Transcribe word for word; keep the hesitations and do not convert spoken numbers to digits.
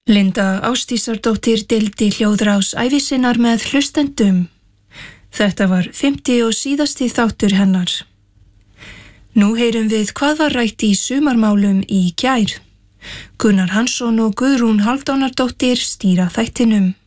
Linda Ásdísardóttir deildi hljóðrás ævi sinnar með hlustendum. Þetta var fimmti og síðasti þáttur hennar. Nú heyrum við hvað var rætt í sumarmálum í gær. Gunnar Hansson og Guðrún Hálfdánardóttir stýra þættinum.